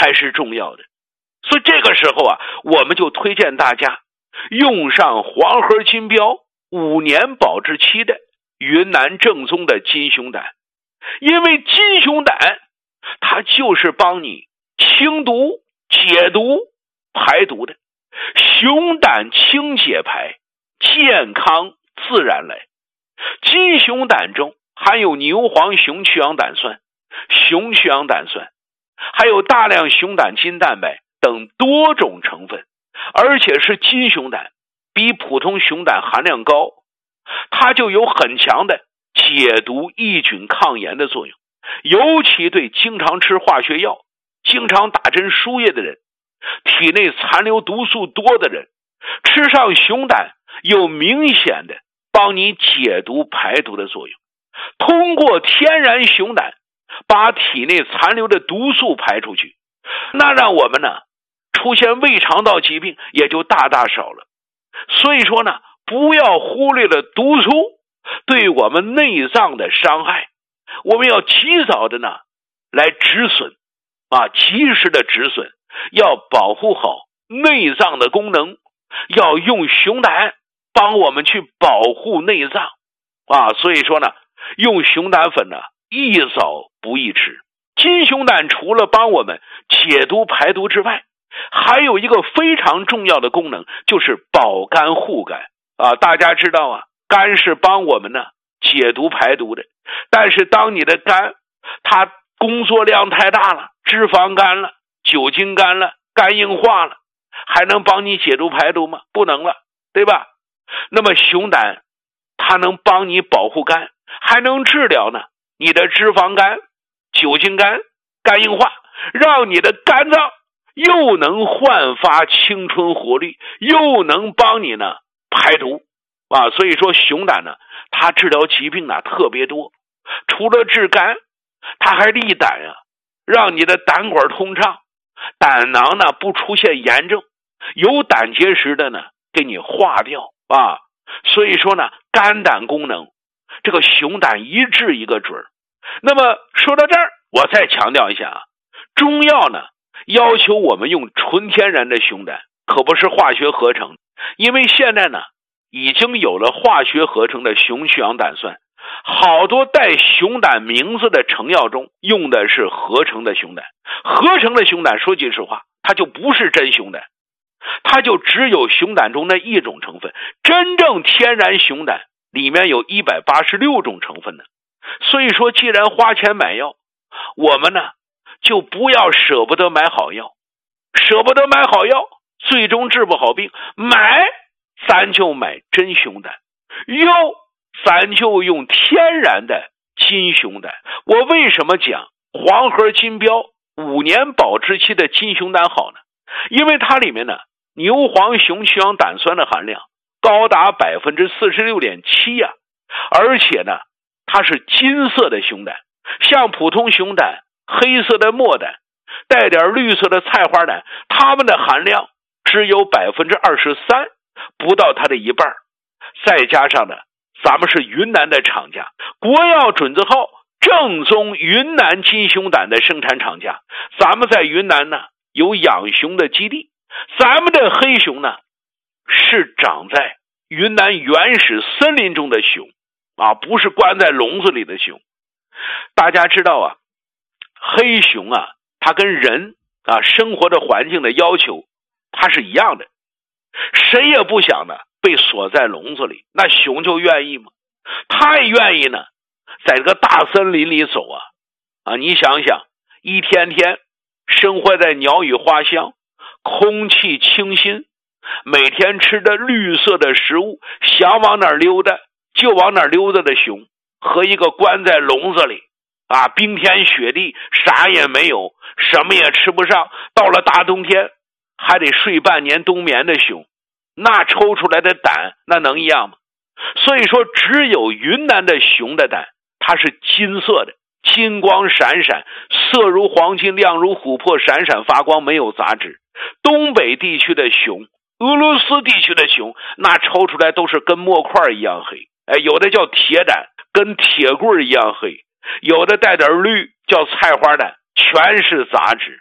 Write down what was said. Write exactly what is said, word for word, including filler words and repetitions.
才是重要的。所以这个时候啊，我们就推荐大家用上黄河金标五年保质期的云南正宗的金熊胆，因为金熊胆它就是帮你清毒、解毒、排毒的。熊胆清解排，健康自然来。金熊胆中含有牛黄熊去氧胆酸、熊去氧胆酸，还有大量熊胆金蛋白等多种成分，而且是金熊胆，比普通熊胆含量高，它就有很强的解毒抑菌抗炎的作用，尤其对经常吃化学药、经常打针输液的人，体内残留毒素多的人，吃上熊胆有明显的帮你解毒排毒的作用。通过天然熊胆把体内残留的毒素排出去，那让我们呢出现胃肠道疾病也就大大少了。所以说呢，不要忽略了毒素对我们内脏的伤害，我们要及早的呢来止损啊，及时的止损，要保护好内脏的功能，要用熊胆帮我们去保护内脏啊。所以说呢，用熊胆粉呢宜早不宜迟。金熊胆除了帮我们解毒排毒之外，还有一个非常重要的功能，就是保肝护肝啊。大家知道啊，肝是帮我们呢解毒排毒的，但是当你的肝它工作量太大了，脂肪肝了、酒精肝了、肝硬化了，还能帮你解毒排毒吗？不能了，对吧？那么熊胆它能帮你保护肝，还能治疗呢你的脂肪肝、酒精肝、肝硬化，让你的肝脏又能焕发青春活力，又能帮你呢排毒啊。所以说熊胆呢，它治疗疾病呢特别多，除了治肝，它还利胆呀、啊，让你的胆管通畅，胆囊呢不出现炎症，有胆结石的呢给你化掉啊。所以说呢，肝胆功能这个熊胆一治一个准。那么说到这儿，我再强调一下啊，中药呢要求我们用纯天然的熊胆，可不是化学合成，因为现在呢已经有了化学合成的熊去氧胆酸，好多带熊胆名字的成药中用的是合成的熊胆。合成的熊胆说句实话，它就不是真熊胆，它就只有熊胆中的一种成分，真正天然熊胆里面有一百八十六种成分呢。所以说既然花钱买药，我们呢就不要舍不得买好药，舍不得买好药最终治不好病，买咱就买真熊胆，药咱就用天然的金熊胆。我为什么讲黄河金标五年保质期的金熊胆好呢？因为它里面呢牛黄熊去氧胆酸的含量高达 百分之四十六点七 呀，而且呢它是金色的熊胆，像普通熊胆、黑色的墨胆、带点绿色的菜花胆，它们的含量只有 百分之二十三， 不到它的一半。再加上呢，咱们是云南的厂家，国药准字号正宗云南金熊胆的生产厂家，咱们在云南呢有养熊的基地，咱们的黑熊呢是长在云南原始森林中的熊啊，不是关在笼子里的熊。大家知道啊，黑熊啊它跟人啊生活的环境的要求它是一样的，谁也不想呢被锁在笼子里，那熊就愿意吗？他也愿意呢在这个大森林里走啊啊！你想想，一天天生活在鸟语花香、空气清新，每天吃的绿色的食物，想往哪儿溜达就往哪儿溜达的熊，和一个关在笼子里啊，冰天雪地啥也没有，什么也吃不上，到了大冬天还得睡半年冬眠的熊，那抽出来的胆那能一样吗？所以说只有云南的熊的胆它是金色的，金光闪闪，色如黄金，亮如琥珀，闪闪发光，没有杂质。东北地区的熊，俄罗斯地区的熊，那抽出来都是跟墨块一样黑，哎，有的叫铁胆，跟铁棍一样黑，有的带点绿叫菜花胆，全是杂质。